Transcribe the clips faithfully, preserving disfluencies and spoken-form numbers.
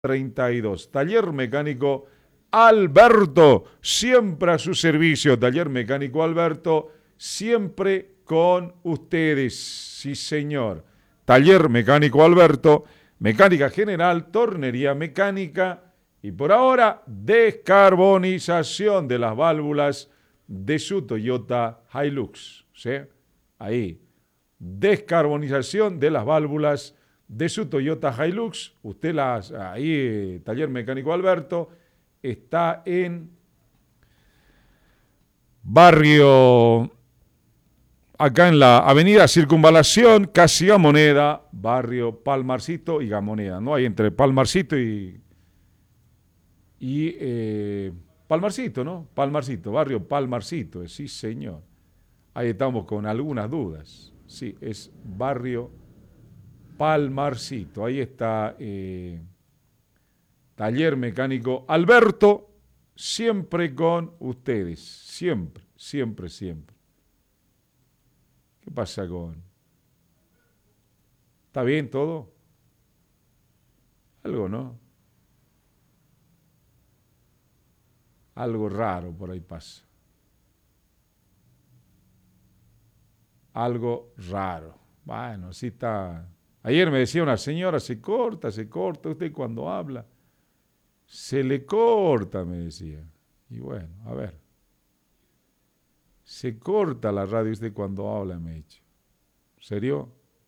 treinta y dos. Taller Mecánico Alberto, siempre a su servicio. Taller Mecánico Alberto, siempre con ustedes. Sí, señor. Taller Mecánico Alberto, mecánica general, tornería mecánica y por ahora descarbonización de las válvulas de su Toyota Hilux. ¿Sí? Ahí. Descarbonización de las válvulas de su Toyota Hilux. Usted las, ahí, Taller Mecánico Alberto, está en barrio, acá en la avenida Circunvalación, casi Gamoneda, barrio Palmarcito y Gamoneda, ¿no? Hay entre Palmarcito y, y eh, Palmarcito, ¿no? Palmarcito, barrio Palmarcito, sí señor. Ahí estamos con algunas dudas. Sí, es barrio Palmarcito. Ahí está eh, Taller Mecánico Alberto, siempre con ustedes. Siempre, siempre, siempre. ¿Qué pasa con...? ¿Está bien todo? Algo, ¿no? Algo raro por ahí pasa. Algo raro. Bueno, así está. Ayer me decía una señora, se corta, se corta usted cuando habla. Se le corta, me decía. Y bueno, a ver. Se corta la radio usted cuando habla, me ha dicho. ¿Serio?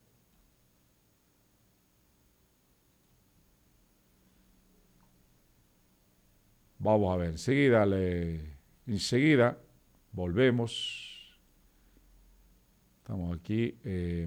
Vamos a ver, enseguida, le, enseguida volvemos. Estamos aquí. Eh,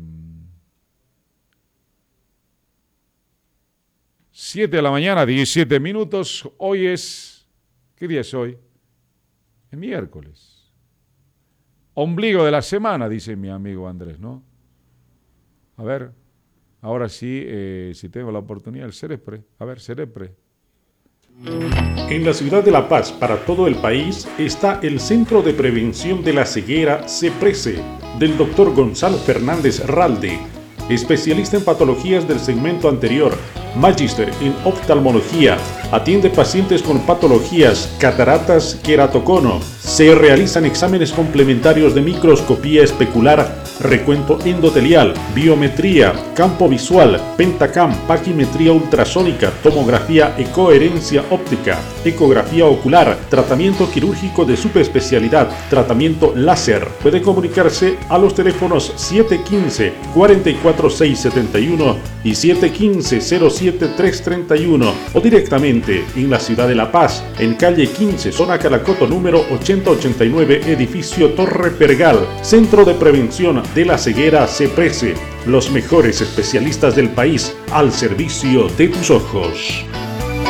siete de la mañana, diecisiete minutos. Hoy es, ¿qué día es hoy? Es miércoles. Ombligo de la semana, dice mi amigo Andrés, ¿no? A ver, ahora sí, eh, si tengo la oportunidad, el Cerepre. A ver, Cerepre. En la ciudad de La Paz, para todo el país, está el Centro de Prevención de la Ceguera CEPRESE, del doctor Gonzalo Fernández Ralde, especialista en patologías del segmento anterior, magíster en oftalmología, atiende pacientes con patologías, cataratas, queratocono. Se realizan exámenes complementarios de microscopía especular, recuento endotelial, biometría, campo visual, pentacam, paquimetría ultrasónica, tomografía e coherencia óptica, ecografía ocular, tratamiento quirúrgico de subespecialidad, tratamiento láser. Puede comunicarse a los teléfonos siete uno cinco, cuatro cuatro seis siete uno y siete uno cinco, cero siete tres tres uno o directamente en la ciudad de La Paz, en calle quince, zona Calacoto, número ochenta ochenta y nueve, edificio Torre Pergal, Centro de Prevención de la Ceguera CEPRESE, los mejores especialistas del país al servicio de tus ojos.